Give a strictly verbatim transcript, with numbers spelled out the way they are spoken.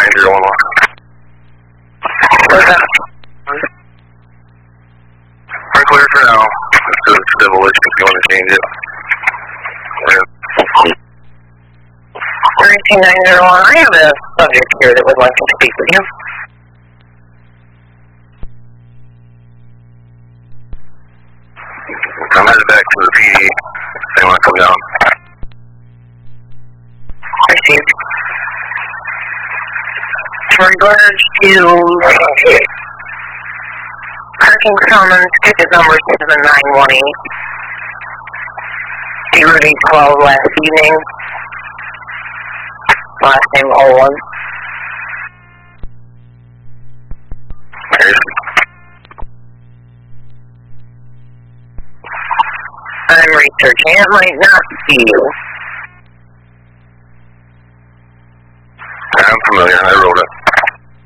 nine zero one one. What's that? We're clear for now. This is civil issue if you want to change it. nineteen nine zero one, I have a subject here that would like to speak with you. I'm headed back to the P D. They want to come down. I see. In regards to parking summons, ticket number seven nine one eight, zero eight twelve last evening, last name Olin. I'm researching. It might not be you. I'm familiar. I wrote it.